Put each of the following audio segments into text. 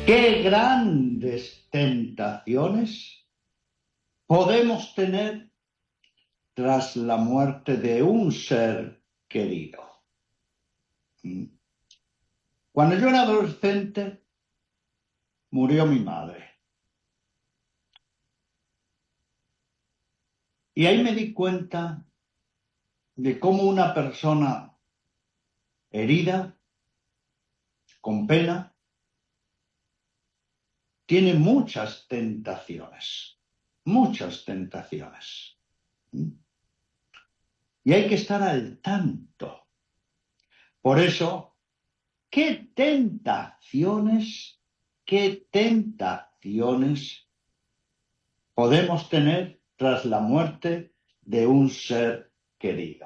Qué grandes tentaciones podemos tener tras la muerte de un ser querido. Cuando yo era adolescente, murió mi madre. Y ahí me di cuenta de cómo una persona herida, con pena, tiene muchas tentaciones. Muchas tentaciones. Y hay que estar al tanto. Por eso, qué tentaciones podemos tener tras la muerte de un ser querido.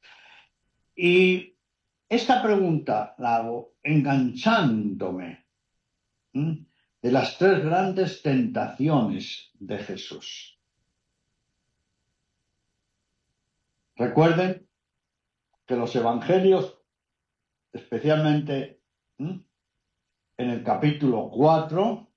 Y esta pregunta la hago enganchándome de las tres grandes tentaciones de Jesús. Recuerden que los evangelios, especialmente en el capítulo 4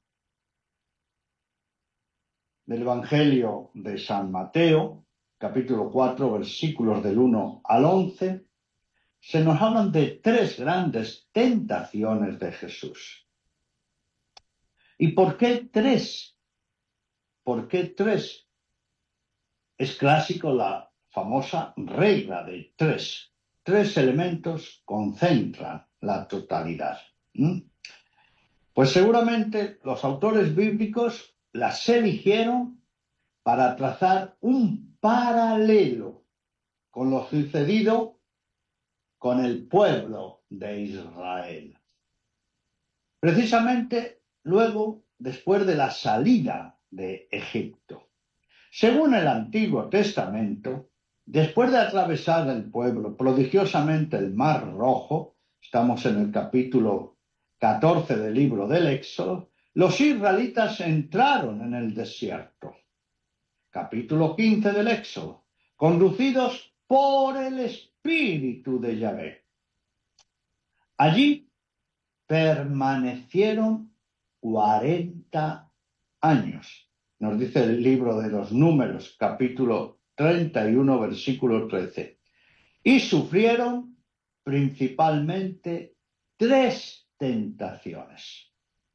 del Evangelio de San Mateo, capítulo 4, versículos del 1 al 11, se nos hablan de tres grandes tentaciones de Jesús. ¿Y por qué tres? ¿Por qué tres? Es clásico la famosa regla de tres. Tres elementos concentran la totalidad. Pues seguramente los autores bíblicos las eligieron para trazar un paralelo con lo sucedido con el pueblo de Israel. Precisamente luego, después de la salida de Egipto. Según el Antiguo Testamento, después de atravesar el pueblo prodigiosamente el Mar Rojo, estamos en el capítulo 14 del libro del Éxodo, los israelitas entraron en el desierto. Capítulo 15 del Éxodo, conducidos por el Espíritu de Yahvé. Allí permanecieron 40 años. Nos dice el libro de los Números, capítulo 31, versículo 13. Y sufrieron principalmente tres tentaciones.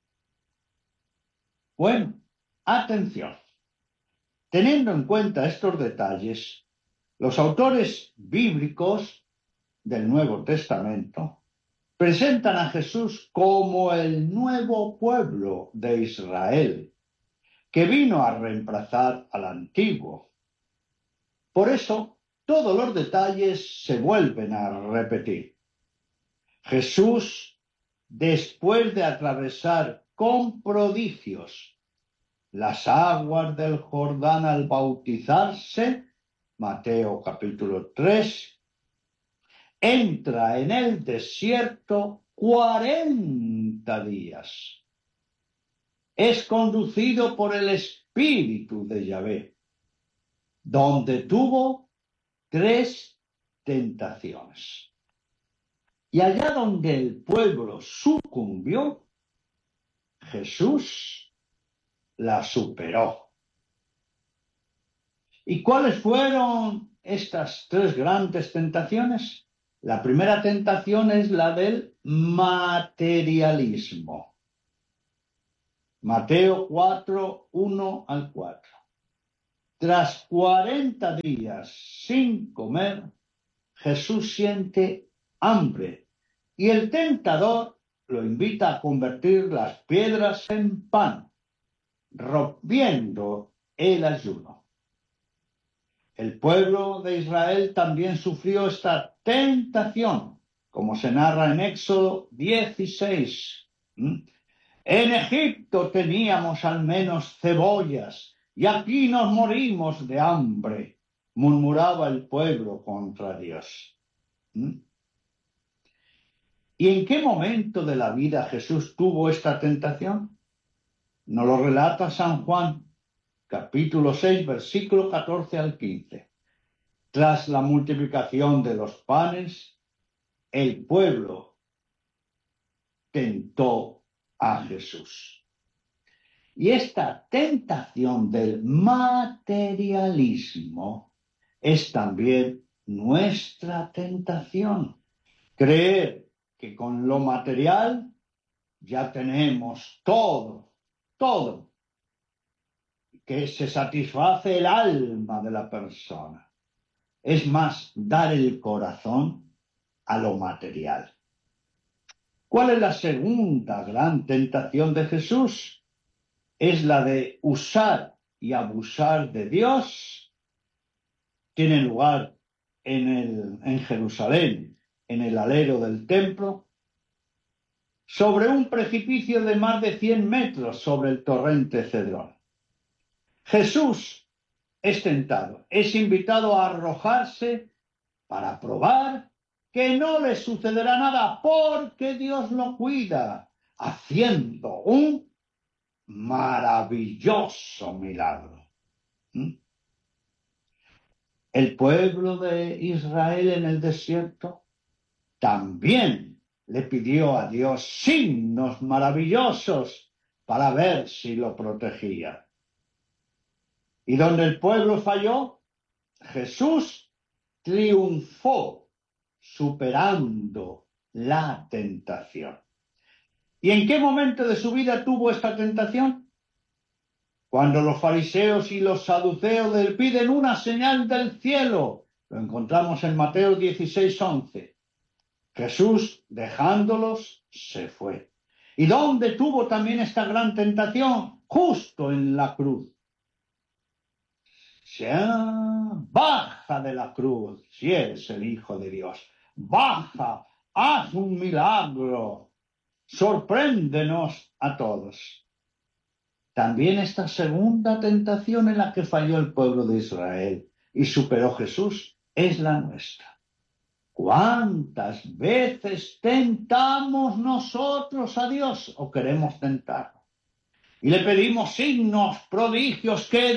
Bueno, atención. Teniendo en cuenta estos detalles, los autores bíblicos del Nuevo Testamento presentan a Jesús como el nuevo pueblo de Israel, que vino a reemplazar al antiguo. Por eso, todos los detalles se vuelven a repetir. Jesús, después de atravesar con prodigios las aguas del Jordán al bautizarse, Mateo capítulo 3, entra en el desierto 40 días. Es conducido por el Espíritu de Yahvé, donde tuvo tres tentaciones. Y allá donde el pueblo sucumbió, Jesús la superó. ¿Y cuáles fueron estas tres grandes tentaciones? La primera tentación es la del materialismo. Mateo 4, 1 al 4. Tras 40 días sin comer, Jesús siente hambre y el tentador lo invita a convertir las piedras en pan, rompiendo el ayuno. El pueblo de Israel también sufrió esta tentación, como se narra en Éxodo 16. En Egipto teníamos al menos cebollas, y aquí nos morimos de hambre, murmuraba el pueblo contra Dios. ¿Y en qué momento de la vida Jesús tuvo esta tentación? Nos lo relata San Juan, capítulo 6, versículo 14 al 15. Tras la multiplicación de los panes, el pueblo tentó a Jesús. Y esta tentación del materialismo es también nuestra tentación. Creer que con lo material ya tenemos todo, que se satisface el alma de la persona. Es más, dar el corazón a lo material. ¿Cuál es la segunda gran tentación de Jesús? Es la de usar y abusar de Dios. Tiene lugar en Jerusalén, en el alero del templo, sobre un precipicio de más de 100 metros sobre el torrente Cedrón. Jesús es tentado, es invitado a arrojarse para probar que no le sucederá nada porque Dios lo cuida, haciendo un maravilloso milagro. El pueblo de Israel en el desierto también le pidió a Dios signos maravillosos para ver si lo protegía. Y donde el pueblo falló, Jesús triunfó superando la tentación. ¿Y en qué momento de su vida tuvo esta tentación? Cuando los fariseos y los saduceos le piden una señal del cielo. Lo encontramos en Mateo 16:11. Jesús, dejándolos, se fue. ¿Y dónde tuvo también esta gran tentación? Justo en la cruz. Baja de la cruz, si eres el Hijo de Dios. Baja, haz un milagro. Sorpréndenos a todos. También esta segunda tentación en la que falló el pueblo de Israel y superó Jesús es la nuestra. ¿Cuántas veces tentamos nosotros a Dios o queremos tentarlo? Y le pedimos signos, prodigios, que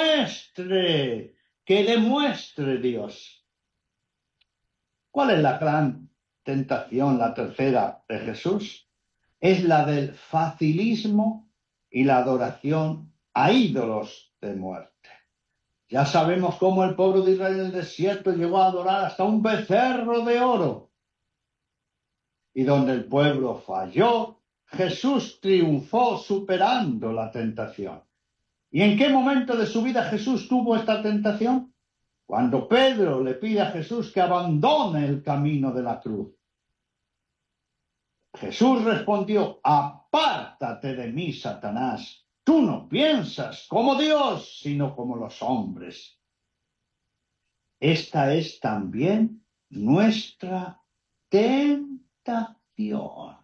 demuestre Dios. ¿Cuál es la gran tentación, la tercera de Jesús? Es la del facilismo y la adoración a ídolos de muerte. Ya sabemos cómo el pueblo de Israel en el desierto llegó a adorar hasta un becerro de oro. Y donde el pueblo falló, Jesús triunfó superando la tentación. ¿Y en qué momento de su vida Jesús tuvo esta tentación? Cuando Pedro le pide a Jesús que abandone el camino de la cruz. Jesús respondió: apártate de mí, Satanás. Tú no piensas como Dios, sino como los hombres. Esta es también nuestra tentación.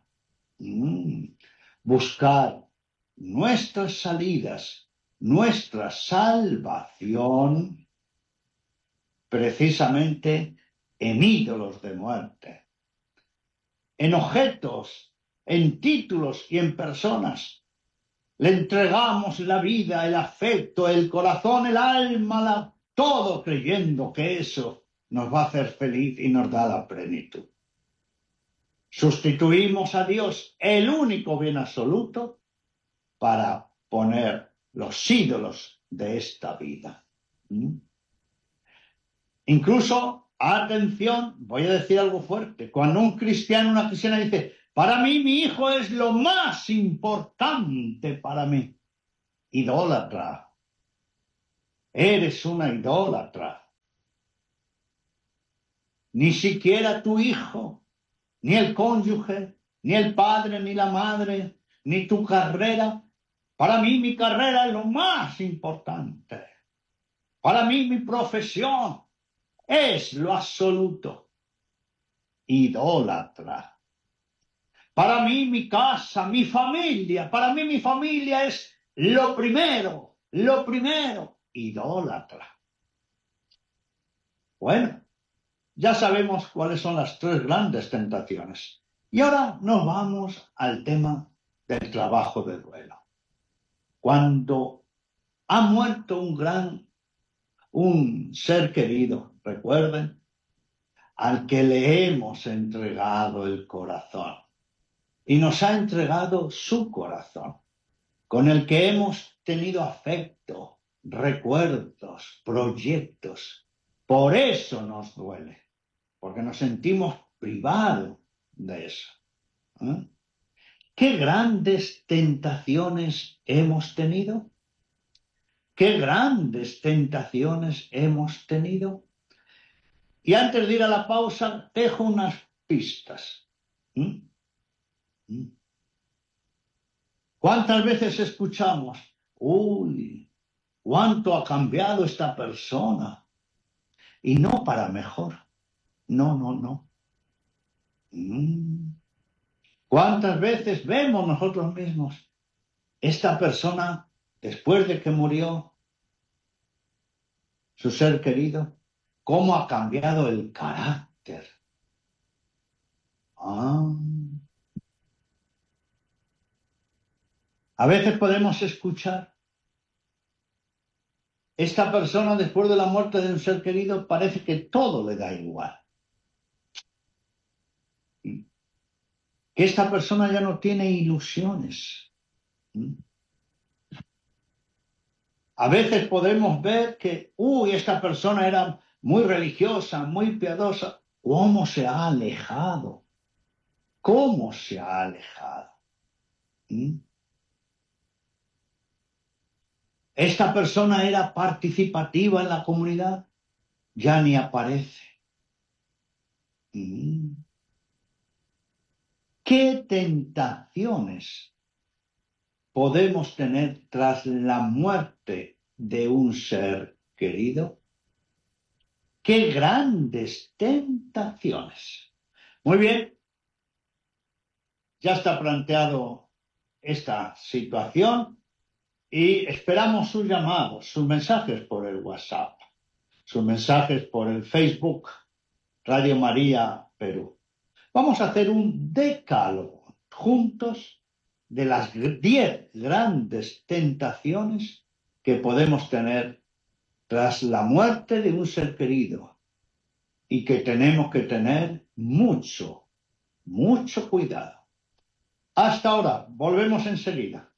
Buscar nuestras salidas, nuestra salvación, precisamente en ídolos de muerte, en objetos, en títulos y en personas. Le entregamos la vida, el afecto, el corazón, el alma, todo creyendo que eso nos va a hacer feliz y nos da la plenitud. Sustituimos a Dios, el único bien absoluto, para poner los ídolos de esta vida. Incluso, atención, voy a decir algo fuerte. Cuando un cristiano, una cristiana dice: para mí mi hijo es lo más importante para mí. Idólatra. Eres una idólatra. Ni siquiera tu hijo, ni el cónyuge, ni el padre, ni la madre, ni tu carrera. Para mí mi carrera es lo más importante. Para mí mi profesión es lo absoluto. Idólatra. Para mí mi casa, mi familia, para mí mi familia es lo primero, idólatra. Bueno, ya sabemos cuáles son las tres grandes tentaciones. Y ahora nos vamos al tema del trabajo de duelo. Cuando ha muerto un ser querido, recuerden, al que le hemos entregado el corazón. y nos ha entregado su corazón, con el que hemos tenido afecto, recuerdos, proyectos. Por eso nos duele, porque nos sentimos privados de eso. ¿Eh? ¿Qué grandes tentaciones hemos tenido? ¿Qué grandes tentaciones hemos tenido? Y antes de ir a la pausa, dejo unas pistas. ¿Mm? ¿Mm? ¿Cuántas veces escuchamos? Uy, cuánto ha cambiado esta persona. Y no para mejor. No, no, no. ¿Cuántas veces vemos nosotros mismos? Esta persona, después de que murió su ser querido, ¿cómo ha cambiado el carácter? A veces podemos escuchar, esta persona después de la muerte de un ser querido parece que todo le da igual. Que esta persona ya no tiene ilusiones. A veces podemos ver que, esta persona era muy religiosa, muy piadosa. ¿Cómo se ha alejado? ¿Cómo se ha alejado? Esta persona era participativa en la comunidad, ya ni aparece. ¿Qué tentaciones podemos tener tras la muerte de un ser querido? ¡Qué grandes tentaciones! Muy bien, ya está planteado esta situación y esperamos sus llamados, sus mensajes por el WhatsApp, sus mensajes por el Facebook, Radio María Perú. Vamos a hacer un decálogo juntos de las 10 grandes tentaciones que podemos tener tras la muerte de un ser querido y que tenemos que tener mucho, mucho cuidado. Hasta ahora, volvemos enseguida.